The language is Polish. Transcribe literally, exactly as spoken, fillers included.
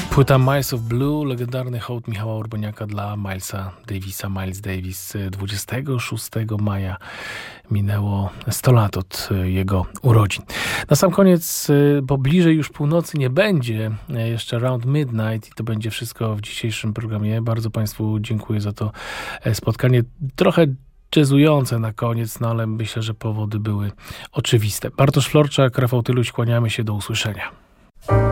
Płyta Miles of Blue, legendarny hołd Michała Urbaniaka dla Milesa Davisa. Miles Davis dwudziestego szóstego maja minęło sto lat od jego urodzin. Na sam koniec, bo bliżej już północy nie będzie, jeszcze Around Midnight i to będzie wszystko w dzisiejszym programie. Bardzo Państwu dziękuję za to spotkanie. Trochę jazzujące na koniec, no ale myślę, że powody były oczywiste. Bartosz Florczak, Rafał Tyluś, kłaniamy się, do usłyszenia.